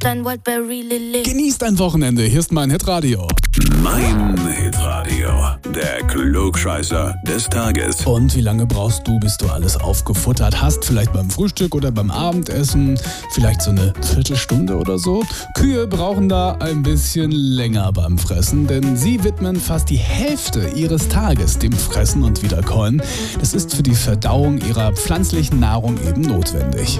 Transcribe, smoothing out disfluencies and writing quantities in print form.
dein Wildberry Lily. Genießt dein Wochenende, hier ist mein Hitradio. Mein Hitradio, der Klugscheißer des Tages. Und wie lange brauchst du, bis du alles aufgefuttert hast? Vielleicht beim Frühstück oder beim Abendessen? Vielleicht so eine Viertelstunde oder so? Kühe brauchen da ein bisschen länger beim Fressen, denn sie widmen fast die Hälfte ihres Tages dem Fressen und Wiederkäuen. Das ist für die Verdauung ihrer pflanzlichen Nahrung eben notwendig.